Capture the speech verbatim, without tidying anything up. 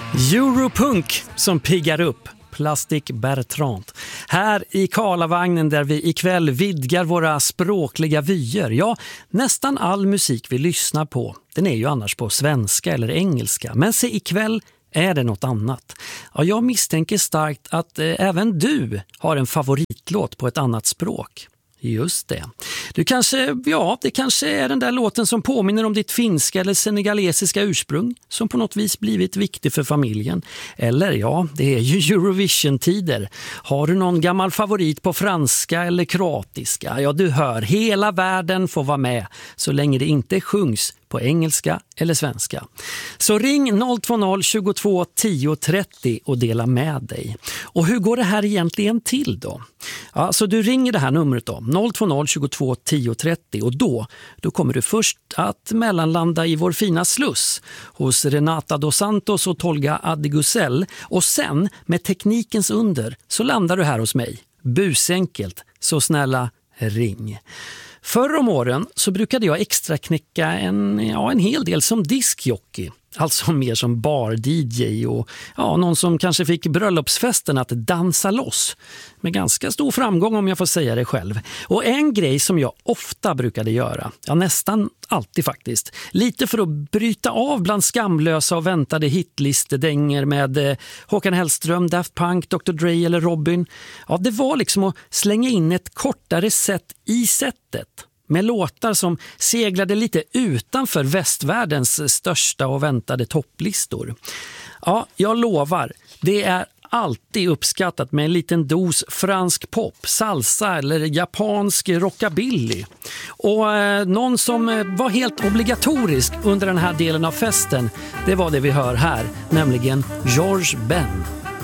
Europunk som piggar upp. Plastic Bertrand. Här i Karlavagnen där vi ikväll vidgar våra språkliga vyer. Ja, nästan all musik vi lyssnar på, den är ju annars på svenska eller engelska. Men se, ikväll är det något annat. Ja, jag misstänker starkt att eh, även du har en favoritlåt på ett annat språk. Just det. Du kanske, ja, det kanske är den där låten som påminner om ditt finska eller senegalesiska ursprung som på något vis blivit viktig för familjen. Eller ja, det är ju Eurovision-tider. Har du någon gammal favorit på franska eller kroatiska? Ja, du hör, hela världen får vara med så länge det inte sjungs på engelska eller svenska. Så ring noll två noll tjugotvå tio trettio och dela med dig. Och hur går det här egentligen till då? Ja, så du ringer det här numret då, noll två noll tjugotvå tio trettio, och då, då kommer du först att mellanlanda i vår fina sluss hos Renata dos Santos och Tolga Adigusell, och sen med teknikens under så landar du här hos mig. Busenkelt, så snälla ring. Förr om åren så brukade jag extra knäcka en, ja, en hel del som diskjockey. Alltså mer som bar-D J och ja, någon som kanske fick bröllopsfesten att dansa loss. Med ganska stor framgång om jag får säga det själv. Och en grej som jag ofta brukade göra, ja nästan alltid faktiskt, lite för att bryta av bland skamlösa och väntade hitlistedänger med eh, Håkan Hellström, Daft Punk, doktor Dre eller Robin. Ja, det var liksom att slänga in ett kortare set i setet. Med låtar som seglade lite utanför västvärldens största och väntade topplistor. Ja, jag lovar, det är alltid uppskattat med en liten dos fransk pop, salsa eller japansk rockabilly. Och eh, någon som eh, var helt obligatorisk under den här delen av festen, det var det vi hör här, nämligen George Ben.